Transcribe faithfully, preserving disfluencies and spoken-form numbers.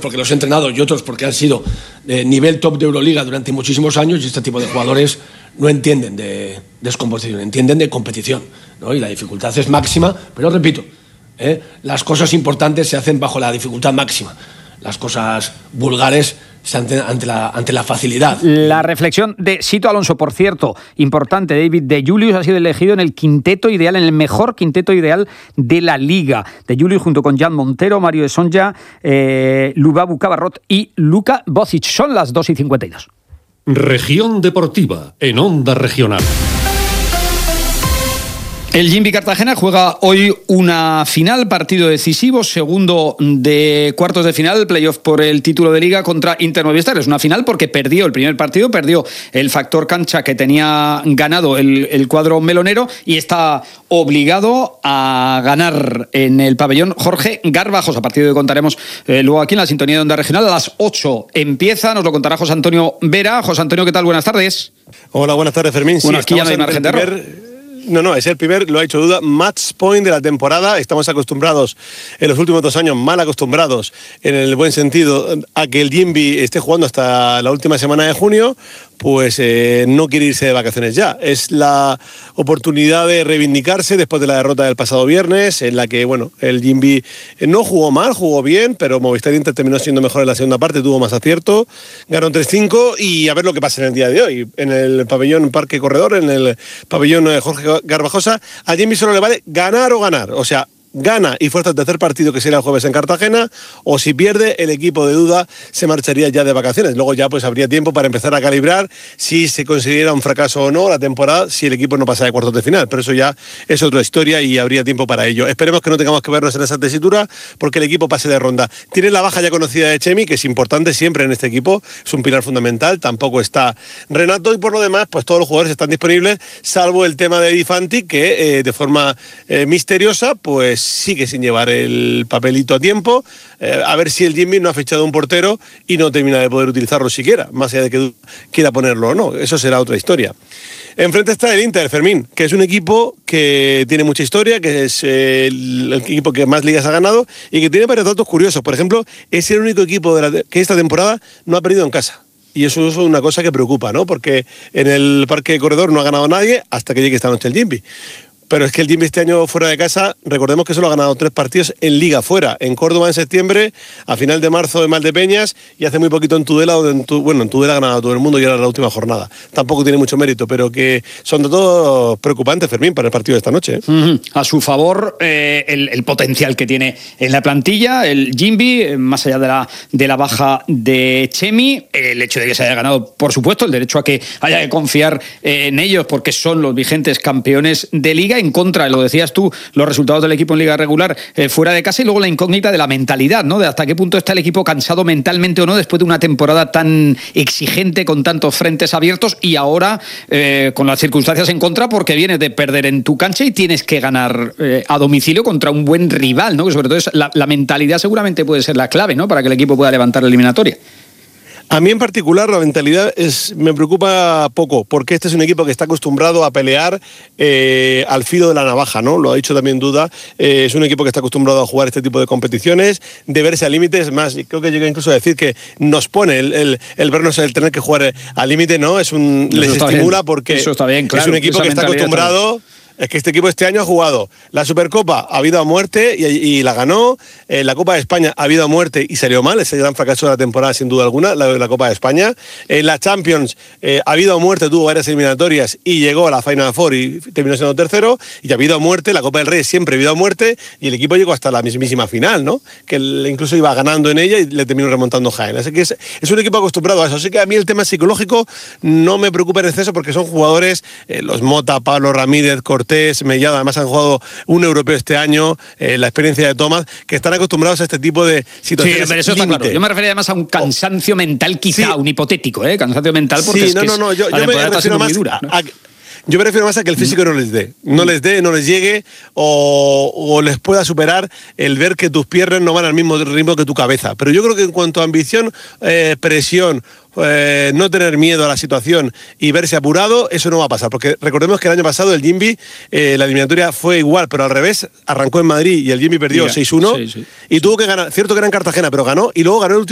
porque los he entrenado y otros porque han sido de nivel top de Euroliga durante muchísimos años, y este tipo de jugadores no entienden de descomposición, entienden de competición, ¿no? Y la dificultad es máxima, pero repito, ¿eh? las cosas importantes se hacen bajo la dificultad máxima. Las cosas vulgares ante, ante, la, ante la facilidad. La reflexión de Sito Alonso, por cierto, importante, David de Julius ha sido elegido en el quinteto ideal, en el mejor quinteto ideal de la Liga. De Julius junto con Jan Montero, Mario de Sonja, eh, Lubabu Cabarrot y Luka Bocic. Son las dos y cincuenta y dos. Región Deportiva, en Onda Regional. El Jimby Cartagena juega hoy una final, partido decisivo, segundo de cuartos de final, playoff por el título de Liga contra Inter Movistar. Es una final porque perdió el primer partido, perdió el factor cancha que tenía ganado el, el cuadro melonero y está obligado a ganar en el pabellón Jorge Garbajosa. Partido que contaremos eh, luego aquí en la sintonía de Onda Regional. A las ocho empieza, nos lo contará José Antonio Vera. José Antonio, ¿qué tal? Buenas tardes. Hola, buenas tardes, Fermín. Bueno, sí, aquí ya no hay margen de error. No, no, es el primer, lo ha hecho Duda, match point de la temporada. Estamos acostumbrados, en los últimos dos años, mal acostumbrados, en el buen sentido, a que el Jimby esté jugando hasta la última semana de junio, pues eh, no quiere irse de vacaciones ya. Es la oportunidad de reivindicarse después de la derrota del pasado viernes, en la que, bueno, el Jimby no jugó mal, jugó bien, pero Movistar Inter terminó siendo mejor en la segunda parte, tuvo más acierto, ganó tres cinco y a ver lo que pasa en el día de hoy. En el pabellón Parque Corredor, en el pabellón Jorge Garbajosa, a Jimby solo le vale ganar o ganar, o sea, gana y fuerza el tercer partido que será el jueves en Cartagena, o si pierde el equipo de Duda se marcharía ya de vacaciones. Luego ya pues habría tiempo para empezar a calibrar si se considera un fracaso o no la temporada, si el equipo no pasa de cuartos de final, pero eso ya es otra historia y habría tiempo para ello. Esperemos que no tengamos que vernos en esa tesitura porque el equipo pase de ronda. Tiene la baja ya conocida de Chemi, que es importante siempre en este equipo, es un pilar fundamental, tampoco está Renato y por lo demás pues todos los jugadores están disponibles, salvo el tema de Di Fanti, que eh, de forma eh, misteriosa pues sigue sin llevar el papelito a tiempo, eh, a ver si el Jimmy no ha fichado un portero y no termina de poder utilizarlo siquiera, más allá de que quiera ponerlo o no, eso será otra historia. Enfrente está el Inter, Fermín, que es un equipo que tiene mucha historia, que es eh, el, el equipo que más ligas ha ganado y que tiene varios datos curiosos. Por ejemplo, es el único equipo de la, que esta temporada no ha perdido en casa. Y eso es una cosa que preocupa, ¿no? Porque en el Parque Corredor no ha ganado nadie hasta que llegue esta noche el Jimmy. Pero es que el Jimby este año fuera de casa, recordemos que solo ha ganado tres partidos en Liga fuera. En Córdoba en septiembre, a final de marzo en Valdepeñas y hace muy poquito en Tudela, donde en tu, bueno, en Tudela ha ganado todo el mundo y era la última jornada. Tampoco tiene mucho mérito, pero que son de todo preocupantes, Fermín, para el partido de esta noche. ¿eh? Uh-huh. A su favor, eh, el, el potencial que tiene en la plantilla, el Jimby, eh, más allá de la, de la baja de Chemi, el hecho de que se haya ganado, por supuesto, el derecho a que haya que confiar eh, en ellos porque son los vigentes campeones de Liga. En contra, lo decías tú, los resultados del equipo en Liga regular eh, fuera de casa y luego la incógnita de la mentalidad, ¿no? De hasta qué punto está el equipo cansado mentalmente o no después de una temporada tan exigente con tantos frentes abiertos y ahora eh, con las circunstancias en contra porque vienes de perder en tu cancha y tienes que ganar eh, a domicilio contra un buen rival, ¿no? Que sobre todo es la, la mentalidad seguramente puede ser la clave, ¿no? Para que el equipo pueda levantar la eliminatoria. A mí en particular la mentalidad es, me preocupa poco, porque este es un equipo que está acostumbrado a pelear eh, al filo de la navaja, ¿no? Lo ha dicho también Duda, eh, es un equipo que está acostumbrado a jugar este tipo de competiciones, de verse al límite, es más, creo que llega incluso a decir que nos pone el, el, el vernos, el tener que jugar al límite, ¿no? Es un, les estimula bien. Porque Eso está bien, claro, es un equipo que está acostumbrado... Es que este equipo este año ha jugado la Supercopa a vida o muerte y, y la ganó, eh, la Copa de España a vida o muerte y salió mal, ese gran fracaso de la temporada sin duda alguna, la, la Copa de España. En la Champions eh, a vida o muerte tuvo varias eliminatorias y llegó a la Final Four y terminó siendo tercero, y a vida o muerte, la Copa del Rey siempre a vida o muerte y el equipo llegó hasta la mismísima final, ¿no? Que él incluso iba ganando en ella y le terminó remontando Jaén. Así que es, es un equipo acostumbrado a eso. Así que a mí el tema psicológico no me preocupa en exceso porque son jugadores, eh, los Mota, Pablo Ramírez, Cortés, Mellado, además han jugado un europeo este año, eh, la experiencia de Tomás, que están acostumbrados a este tipo de situaciones. Sí, eso está claro. Yo me refería además a un cansancio oh. mental, quizá, sí. un hipotético, ¿eh? Cansancio mental, porque sí, es no, que no, no, yo, la yo me temporada está siendo muy dura, ¿no? a, Yo me refiero más a que el físico no les dé, no les dé, no les llegue o, o les pueda superar el ver que tus piernas no van al mismo ritmo que tu cabeza. Pero yo creo que en cuanto a ambición, eh, presión, eh, no tener miedo a la situación y verse apurado, eso no va a pasar. Porque recordemos que el año pasado el Jimby, eh, la eliminatoria fue igual, pero al revés, arrancó en Madrid y el Jimby perdió seis uno sí, sí, y sí. tuvo que ganar, cierto que era en Cartagena, pero ganó y luego ganó el último